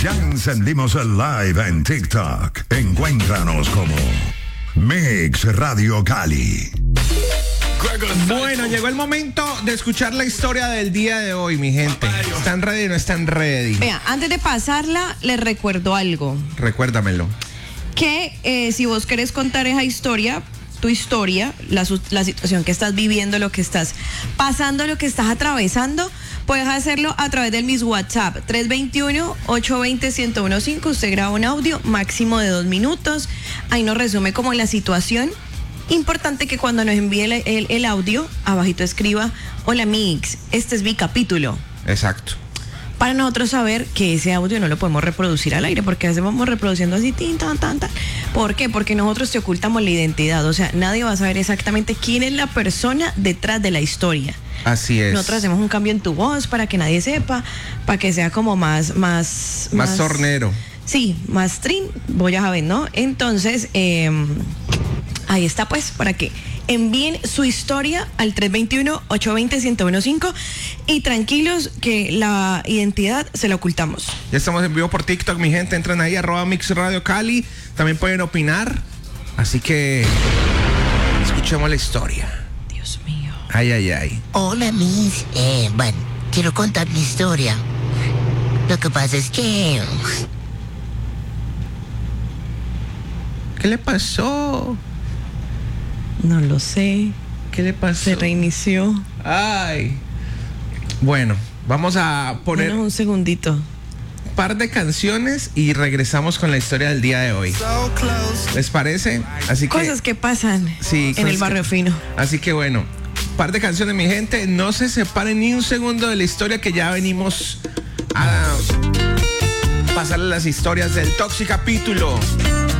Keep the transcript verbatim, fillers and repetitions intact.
Ya encendimos el live en TikTok. Encuéntranos como Mix Radio Cali. Bueno, llegó el momento de escuchar la historia del día de hoy, mi gente. ¿Están ready o no están ready? Vea, antes de pasarla, les recuerdo algo. Recuérdamelo. Que eh, si vos querés contar esa historia, tu historia, la, la situación que estás viviendo, lo que estás pasando, lo que estás atravesando, puedes hacerlo a través del mis WhatsApp tres dos uno, ocho dos cero, uno cero uno cinco. Usted graba un audio máximo de dos minutos. Ahí nos resume como la situación. Importante que cuando nos envíe el, el, el audio, abajito escriba: hola Mix, este es mi capítulo. Exacto. Para nosotros saber que ese audio no lo podemos reproducir al aire, porque a veces vamos reproduciendo así, tin, tan, tan, tan. ¿Por qué? Porque nosotros te ocultamos la identidad. O sea, nadie va a saber exactamente quién es la persona detrás de la historia. Así es. Nosotros hacemos un cambio en tu voz para que nadie sepa, para que sea como más, más, Más, más sornero. Sí, más trin, voy a saber, ¿no? Entonces, eh, ahí está, pues, para que envíen su historia al tres dos uno, ocho dos cero, uno cero uno cinco y tranquilos que la identidad se la ocultamos. Ya estamos en vivo por TikTok, mi gente. Entran ahí, arroba Mix Radio Cali. También pueden opinar. Así que escuchemos la historia. Dios mío. Ay, ay, ay. Hola, Miss. Eh, bueno, quiero contar mi historia. Lo que pasa es que... ¿Qué le pasó? No lo sé. ¿Qué le pasó? Se reinició. Ay. Bueno, vamos a poner Denos un segundito. un par de canciones y regresamos con la historia del día de hoy. ¿Les parece? Así que Cosas que pasan sí, en cosas el barrio que, fino. Así que bueno, par de canciones, mi gente. No se separen ni un segundo de la historia, que ya venimos a pasarle las historias del Toxi capítulo.